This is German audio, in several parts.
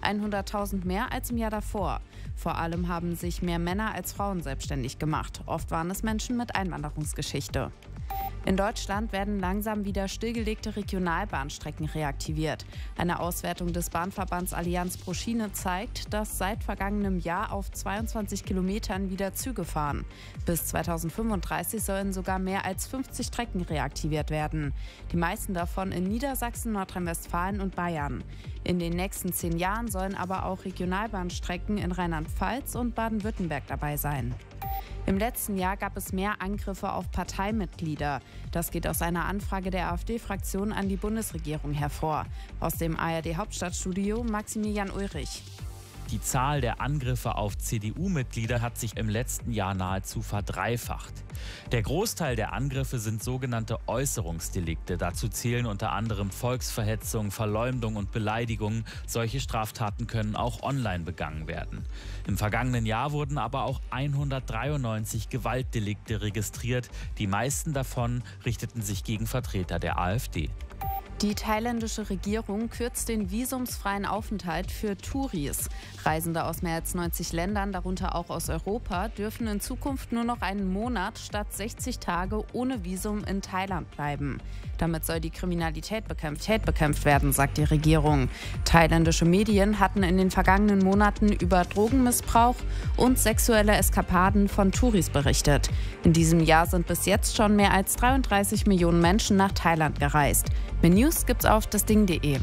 100.000 mehr als im Jahr davor. Vor allem haben sich mehr Männer als Frauen selbstständig gemacht. Oft waren es Menschen mit Einwanderungsgeschichte. In Deutschland werden langsam wieder stillgelegte Regionalbahnstrecken reaktiviert. Eine Auswertung des Bahnverbands Allianz pro Schiene zeigt, dass seit vergangenem Jahr auf 22 Kilometern wieder Züge fahren. Bis 2035 sollen sogar mehr als 50 Strecken reaktiviert werden. Die meisten davon in Niedersachsen, Nordrhein-Westfalen und Bayern. In den nächsten 10 Jahren sollen aber auch Regionalbahnstrecken in Rheinland-Pfalz und Baden-Württemberg dabei sein. Im letzten Jahr gab es mehr Angriffe auf Parteimitglieder. Das geht aus einer Anfrage der AfD-Fraktion an die Bundesregierung hervor. Aus dem ARD-Hauptstadtstudio Maximilian Ulrich. Die Zahl der Angriffe auf CDU-Mitglieder hat sich im letzten Jahr nahezu verdreifacht. Der Großteil der Angriffe sind sogenannte Äußerungsdelikte. Dazu zählen unter anderem Volksverhetzung, Verleumdung und Beleidigung. Solche Straftaten können auch online begangen werden. Im vergangenen Jahr wurden aber auch 193 Gewaltdelikte registriert. Die meisten davon richteten sich gegen Vertreter der AfD. Die thailändische Regierung kürzt den visumsfreien Aufenthalt für Touris. Reisende aus mehr als 90 Ländern, darunter auch aus Europa, dürfen in Zukunft nur noch einen Monat statt 60 Tage ohne Visum in Thailand bleiben. Damit soll die Kriminalität bekämpft werden, sagt die Regierung. Thailändische Medien hatten in den vergangenen Monaten über Drogenmissbrauch und sexuelle Eskapaden von Touris berichtet. In diesem Jahr sind bis jetzt schon mehr als 33 Millionen Menschen nach Thailand gereist. Mehr News gibt's auf dasding.de.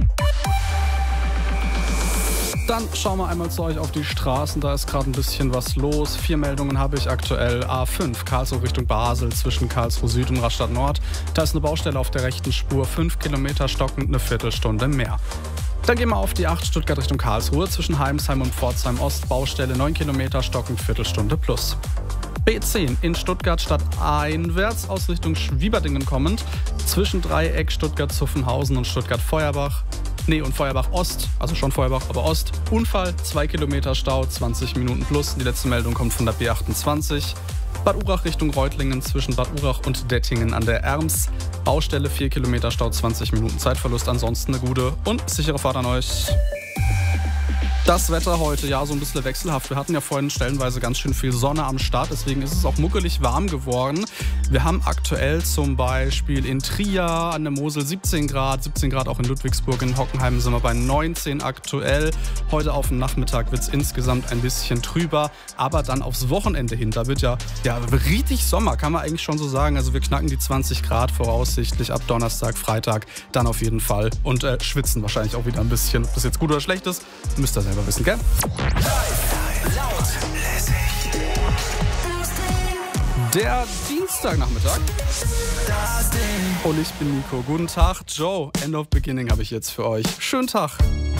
Dann schauen wir einmal zu euch auf die Straßen. Da ist gerade ein bisschen was los. 4 Meldungen habe ich aktuell. A5, Karlsruhe Richtung Basel, zwischen Karlsruhe Süd und Rastatt Nord. Da ist eine Baustelle auf der rechten Spur. 5 Kilometer stockend, eine Viertelstunde mehr. Dann gehen wir auf die 8 Stuttgart Richtung Karlsruhe. Zwischen Heimsheim und Pforzheim Ost. Baustelle 9 Kilometer stockend, Viertelstunde plus. B10 in Stuttgart stadteinwärts aus Richtung Schwieberdingen kommend. Zwischen Dreieck Stuttgart-Zuffenhausen und Stuttgart-Feuerbach. Und Feuerbach Ost, also schon Feuerbach, aber Ost. Unfall, 2 Kilometer Stau, 20 Minuten plus. Die letzte Meldung kommt von der B28. Bad Urach Richtung Reutlingen zwischen Bad Urach und Dettingen an der Erms. Baustelle 4 Kilometer Stau, 20 Minuten Zeitverlust. Ansonsten eine gute und sichere Fahrt an euch. Das Wetter heute, ja, so ein bisschen wechselhaft. Wir hatten ja vorhin stellenweise ganz schön viel Sonne am Start, deswegen ist es auch muckelig warm geworden. Wir haben aktuell zum Beispiel in Trier an der Mosel 17 Grad auch in Ludwigsburg, in Hockenheim sind wir bei 19 aktuell. Heute auf dem Nachmittag wird es insgesamt ein bisschen trüber, aber dann aufs Wochenende hin, da wird ja richtig Sommer, kann man eigentlich schon so sagen. Also wir knacken die 20 Grad voraussichtlich ab Donnerstag, Freitag, dann auf jeden Fall und schwitzen wahrscheinlich auch wieder ein bisschen. Ob das jetzt gut oder schlecht ist, müsst ihr selber wissen, gell? Der Dienstagnachmittag. Und ich bin Nico. Guten Tag, Joe. End of Beginning habe ich jetzt für euch. Schönen Tag.